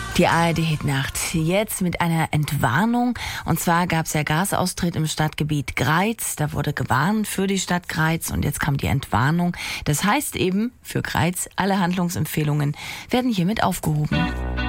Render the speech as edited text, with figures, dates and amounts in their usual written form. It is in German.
Die ARD-Hitnacht jetzt mit einer Entwarnung. Und zwar gab es ja Gasaustritt im Stadtgebiet Greiz. Da wurde gewarnt für die Stadt Greiz und jetzt kam die Entwarnung. Das heißt eben für Greiz, alle Handlungsempfehlungen werden hiermit aufgehoben.